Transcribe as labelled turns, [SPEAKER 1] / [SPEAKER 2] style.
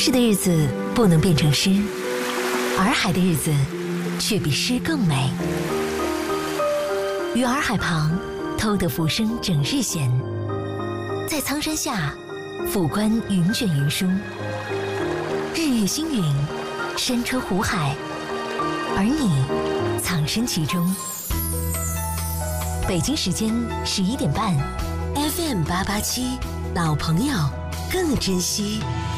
[SPEAKER 1] 诗的日子不能变成诗，洱海的日子却比诗更美。于洱海旁，偷得浮生整日闲；在苍山下，俯观云卷云舒。日月星云，山川湖海，而你藏身其中。北京时间11点半 ，FM 887，老朋友更珍惜。